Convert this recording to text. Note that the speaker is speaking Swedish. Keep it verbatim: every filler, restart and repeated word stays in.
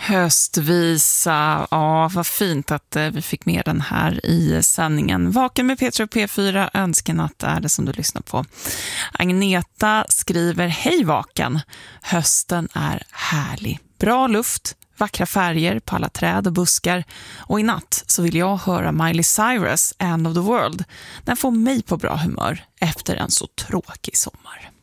Höstvisa, ja vad fint att vi fick med den här i sändningen. Vaken med Petra och P fyra, önskenatt är det som du lyssnar på. Agneta skriver, hej Vaken, hösten är härlig. Bra luft, vackra färger på alla träd och buskar. Och i natt så vill jag höra Miley Cyrus, End of the World. Den får mig på bra humör efter en så tråkig sommar.